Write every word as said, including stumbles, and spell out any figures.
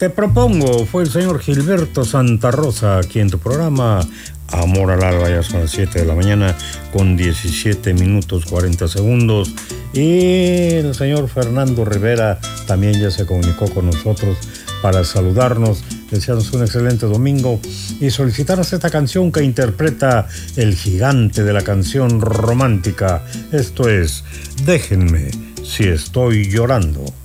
Te propongo, fue el señor Gilberto Santa Rosa aquí en tu programa Amor al Alba. Ya son las siete de la mañana con diecisiete minutos cuarenta segundos. Y el señor Fernando Rivera también ya se comunicó con nosotros para saludarnos, desearnos un excelente domingo y solicitarnos esta canción que interpreta el gigante de la canción romántica. Esto es Déjenme si estoy llorando.